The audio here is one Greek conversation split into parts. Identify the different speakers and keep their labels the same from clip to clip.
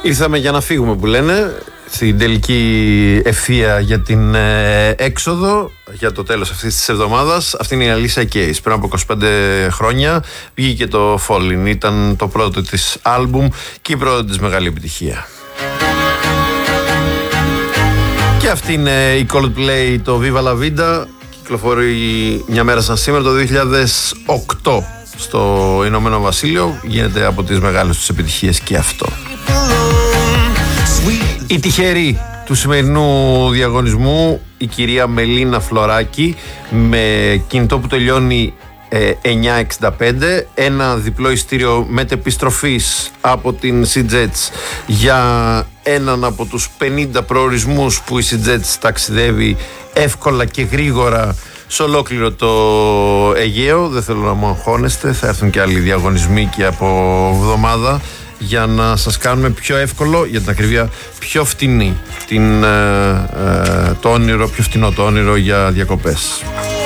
Speaker 1: Ήρθαμε για να φύγουμε που λένε, στην τελική ευθεία για την έξοδο, για το τέλος αυτής της εβδομάδας. Αυτή είναι η Alicia Keys. Πριν από 25 χρόνια βγήκε το Falling. Ήταν το πρώτο της άλμπουμ και η πρώτη της μεγάλη επιτυχία. Και αυτή είναι η Coldplay, το Viva La Vida. Κυκλοφορεί μια μέρα σαν σήμερα το 2008 στο Ηνωμένο Βασίλειο. Γίνεται από τις μεγάλες τους επιτυχίες και αυτό. Η τυχερή του σημερινού διαγωνισμού, η κυρία Μελίνα Φλωράκη, με κινητό που τελειώνει 965, ένα διπλό ειστήριο μετεπιστροφής από την SeaJets για έναν από τους 50 προορισμούς που η SeaJets ταξιδεύει εύκολα και γρήγορα σε ολόκληρο το Αιγαίο. Δεν θέλω να μου αγχώνεστε, θα έρθουν και άλλοι διαγωνισμοί και από εβδομάδα για να σας κάνουμε πιο εύκολο, για την ακριβία πιο φτηνή το όνειρο, πιο φτηνό το όνειρο για διακοπές.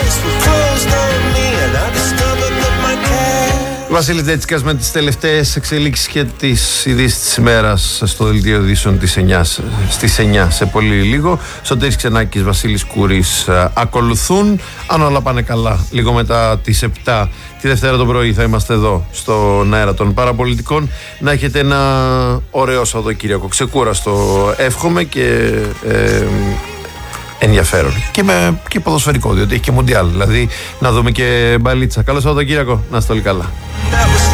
Speaker 1: Βασίλης Ντέτσικας με τις τελευταίες εξελίξεις και τις ειδήσεις της ημέρας στο δελτίο ειδήσεων στις 9 σε πολύ λίγο. Σωτήρης Ξενάκης, Βασίλης Κούρης ακολουθούν. Αν όλα πάνε καλά, λίγο μετά τις 7 τη Δευτέρα το πρωί θα είμαστε εδώ στον αέρα των παραπολιτικών. Να έχετε ένα ωραίο Σαββατοκύριακο, ξεκούραστο εύχομαι και ενδιαφέρον και ποδοσφαιρικό, διότι έχει και μουντιάλ, δηλαδή να δούμε και μπαλίτσα. Καλό Σαββατοκύριακο, να είστε όλοι καλά.